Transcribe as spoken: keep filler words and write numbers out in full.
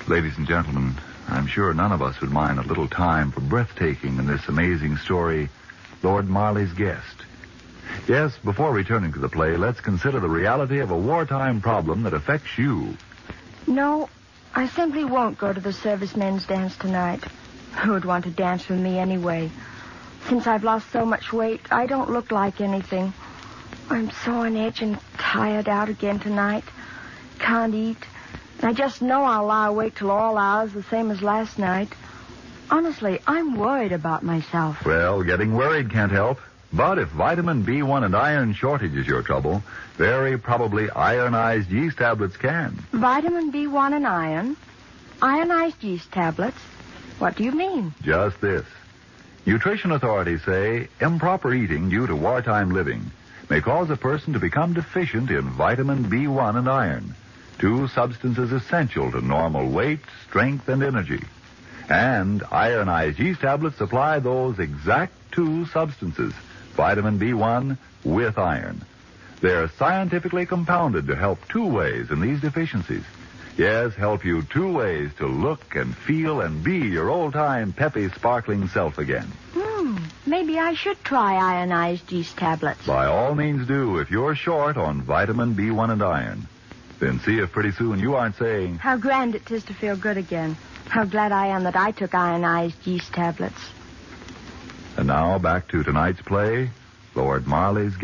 Ladies and gentlemen, I'm sure none of us would mind a little time for breathtaking in this amazing story, Lord Marley's Guest. Yes, before returning to the play, let's consider the reality of a wartime problem that affects you. No, I simply won't go to the servicemen's dance tonight. Who would want to dance with me anyway? Since I've lost so much weight, I don't look like anything. I'm so on edge and tired out again tonight. Can't eat. And I just know I'll lie awake till all hours, the same as last night. Honestly, I'm worried about myself. Well, getting worried can't help. But if vitamin B one and iron shortage is your trouble, very probably ironized yeast tablets can. Vitamin B one and iron? Ironized yeast tablets? What do you mean? Just this. Nutrition authorities say improper eating due to wartime living may cause a person to become deficient in vitamin B one and iron, two substances essential to normal weight, strength, and energy. And ironized yeast tablets supply those exact two substances, vitamin B one with iron. They're scientifically compounded to help two ways in these deficiencies. Yes, help you two ways to look and feel and be your old-time peppy, sparkling self again. Hmm, maybe I should try ironized yeast tablets. By all means do if you're short on vitamin B one and iron. Then see if pretty soon you aren't saying, how grand it is to feel good again. How glad I am that I took ironized yeast tablets. And now back to tonight's play, Lord Marley's Guest.